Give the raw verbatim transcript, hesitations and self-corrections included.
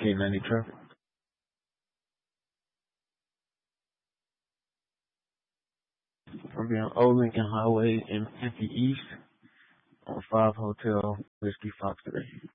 K ninety traffic. I'll be on Old Lincoln Highway in fifty East on five Hotel Whiskey Fox today.